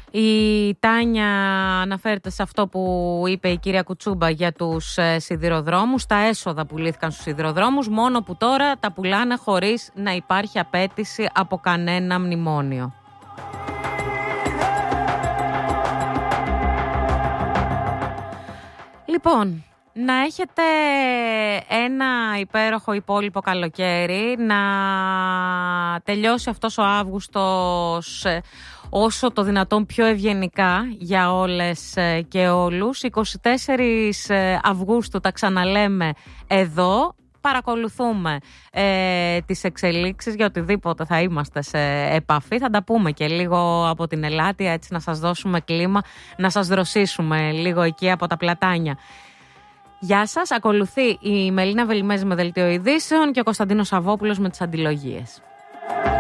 Η Τάνια αναφέρεται σε αυτό που είπε η κυρία Κουτσούμπα για τους σιδηροδρόμους, τα έσοδα που λύθηκαν στους σιδηροδρόμους, μόνο που τώρα τα πουλάνε χωρίς να υπάρχει απέτηση από κανένα μνημόνιο. Λοιπόν, να έχετε ένα υπέροχο υπόλοιπο καλοκαίρι, να τελειώσει αυτός ο Αύγουστος όσο το δυνατόν πιο ευγενικά για όλες και όλους. 24 Αυγούστου τα ξαναλέμε εδώ. Παρακολουθούμε τις εξελίξεις, για οτιδήποτε θα είμαστε σε επαφή. Θα τα πούμε και λίγο από την Ελάτια, έτσι να σας δώσουμε κλίμα, να σας δροσίσουμε λίγο εκεί από τα πλατάνια. Γεια σας, ακολουθεί η Μελίνα Βελιμέζη με δελτίο ειδήσεων και ο Κωνσταντίνος Σαββόπουλος με τις αντιλογίες.